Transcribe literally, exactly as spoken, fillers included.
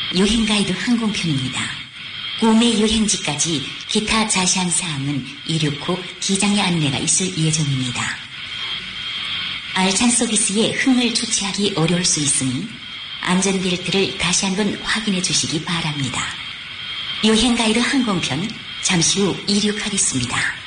여행가이드 항공편입니다. 구매 여행지까지 기타 자세한 사항은 이륙 후 기장의 안내가 있을 예정입니다. 알찬 서비스에 흥을 주체하기 어려울 수 있으니 안전벨트를 다시 한번 확인해 주시기 바랍니다. 여행가이드 항공편 잠시 후 이륙하겠습니다.